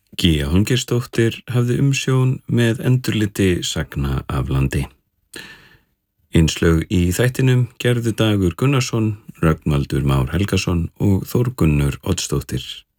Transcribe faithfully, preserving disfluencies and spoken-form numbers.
Gía Hólmgeirsdóttir hafði umsjón með endurliti sagna af landi. Innslög í þættinum gerðu Dagur Gunnarsson, Rögnvaldur Már Helgason og Þórgunnur Oddsdóttir.